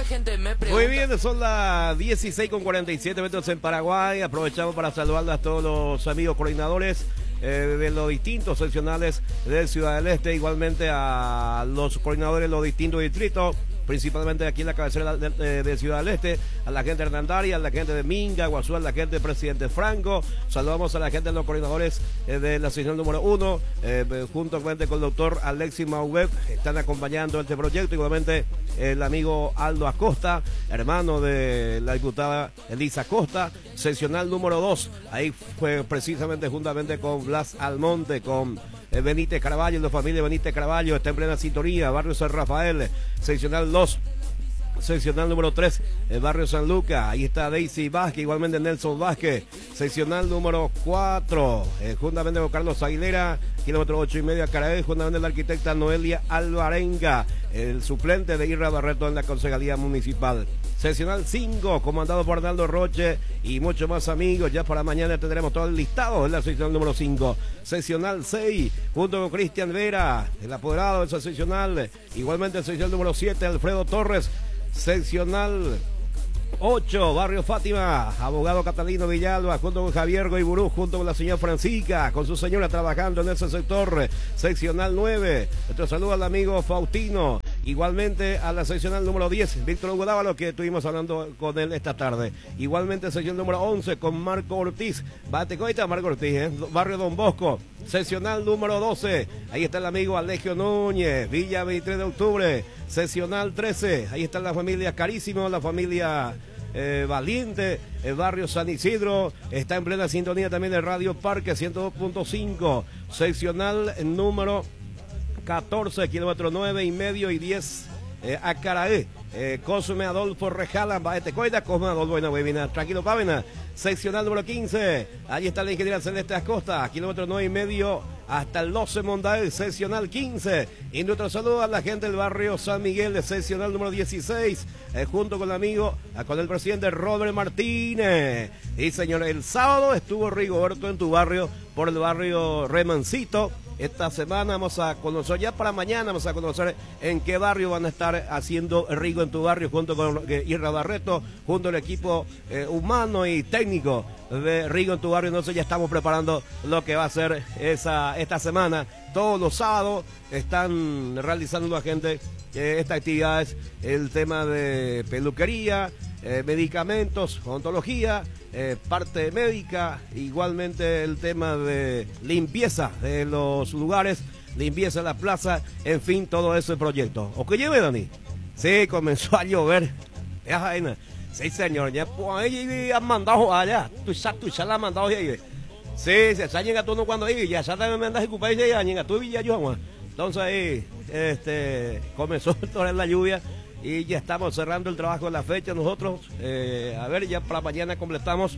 gente me pregunta... Muy bien, son las 16:47 en Paraguay. Aprovechamos para saludar a todos los amigos coordinadores de los distintos seccionales de Ciudad del Este, igualmente a los coordinadores de los distintos distritos, principalmente aquí en la cabecera de Ciudad del Este, a la gente de Hernandaria, a la gente de Minga, Guazú, a la gente de Presidente Franco. Saludamos a la gente de los coordinadores de la sección número 1, juntamente con el doctor Alexis Mauvet, están acompañando este proyecto, igualmente el amigo Aldo Acosta, hermano de la diputada Elisa Acosta, seccional número 2, ahí fue precisamente juntamente con Blas Almonte, con Benítez Caraballo, la familia Benítez Caraballo, está en plena sintonía, barrio San Rafael, seccional 2, seccional número 3, el barrio San Lucas, ahí está Daisy Vázquez, igualmente Nelson Vázquez, seccional número 4, juntamente con Carlos Aguilera, kilómetro 8:30 Carael, juntamente la arquitecta Noelia Alvarenga, el suplente de Irra Barreto en la Concejalía Municipal. Seccional 5, comandado por Arnaldo Roche y muchos más amigos. Ya para mañana tendremos todo el listado en la seccional número 5. Seccional 6, junto con Cristian Vera, el apoderado de esa seccional. Igualmente el seccional número 7, Alfredo Torres. Seccional 8, Barrio Fátima, abogado Catalino Villalba, junto con Javier Goiburú, junto con la señora Francisca, con su señora trabajando en ese sector. Seccional 9, nuestro saludo al amigo Faustino, igualmente a la seccional número 10, Víctor Hugo Dávalo, que estuvimos hablando con él esta tarde. Igualmente sección número 11 con Marco Ortiz, Batecoita, Marco Ortiz, barrio Don Bosco. Seccional número 12, ahí está el amigo Alegio Núñez, Villa 23 de octubre. Seccional 13, ahí está la familia Carísimo, la familia Valiente, el barrio San Isidro, está en plena sintonía también de Radio Parque 102.5, seccional número 14, kilómetro 9,5 y 10, Acaraé, Cosme Adolfo Rejala, Baetecoida, Cosme Adolfo, buena, tranquilo Pávena, seccional número 15, ahí está la ingeniera Celeste Acosta, kilómetro 9,5 hasta el 12 Mondael, seccional 15, y nuestro saludo a la gente del barrio San Miguel, de seccional número 16, junto con el amigo, con el presidente Robert Martínez. Y señor, el sábado estuvo Rigoberto en tu barrio, por el barrio Remancito. Esta semana vamos a conocer, ya para mañana vamos a conocer en qué barrio van a estar haciendo Rigo en tu barrio, junto con Irra Barreto, junto al equipo humano y técnico de Rigo en tu barrio. Entonces ya estamos preparando lo que va a ser esta semana. Todos los sábados están realizando la gente estas actividades, el tema de peluquería, medicamentos, odontología, parte médica, igualmente el tema de limpieza de los lugares, limpieza de la plaza, en fin, todo ese proyecto. ¿O qué lleve, Dani? Sí, comenzó a llover. Sí, señor, ya pues ahí han mandado allá, tú ya la han mandado ahí. Sí, se ha llegado todo cuando ahí, ya se me mandas a ocupar ya llega tú y ya yo, entonces ahí, comenzó toda la lluvia. Y ya estamos cerrando el trabajo de la fecha nosotros. A ver, ya para mañana completamos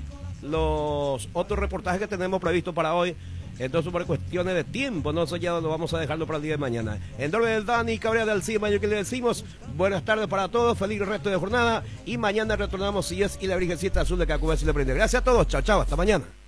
los otros reportajes que tenemos previstos para hoy. Entonces, por cuestiones de tiempo, no sé, ya lo vamos a dejarlo para el día de mañana. En nombre del Dani Cabrera del CIMA, yo que le decimos buenas tardes para todos, feliz resto de jornada. Y mañana retornamos si es y la Virgencita Azul de Cacubés y le prende. Gracias a todos, chao, chao, hasta mañana.